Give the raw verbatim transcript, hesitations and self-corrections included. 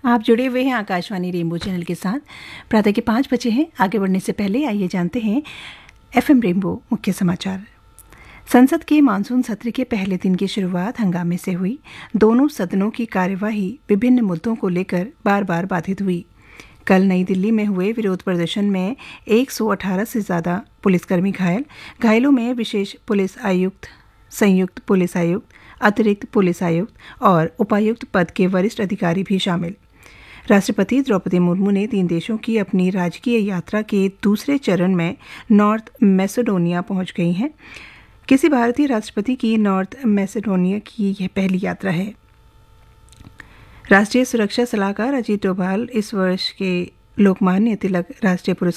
आप जुड़े हुए हैं आकाशवाणी रेनबो चैनल के साथ। प्रातः के पाँच बजे हैं। आगे बढ़ने से पहले आइए जानते हैं एफएम रेनबो मुख्य समाचार। संसद के मानसून सत्र के पहले दिन की शुरुआत हंगामे से हुई। दोनों सदनों की कार्यवाही विभिन्न मुद्दों को लेकर बार बार बाधित हुई। कल नई दिल्ली में हुए विरोध प्रदर्शन में एक सौ अठारह से ज्यादा पुलिसकर्मी घायल। घायलों में विशेष पुलिस आयुक्त, संयुक्त पुलिस आयुक्त, अतिरिक्त पुलिस आयुक्त और उपायुक्त पद के वरिष्ठ अधिकारी भी शामिल। राष्ट्रपति द्रौपदी मुर्मू ने तीन देशों की अपनी राजकीय यात्रा के दूसरे चरण में नॉर्थ मैसेडोनिया पहुंच गई हैं। किसी भारतीय राष्ट्रपति की नॉर्थ मैसेडोनिया की यह पहली यात्रा है। राष्ट्रीय सुरक्षा सलाहकार अजीत डोभाल इस वर्ष के लोकमान्य तिलक राष्ट्रीय पुरस्कार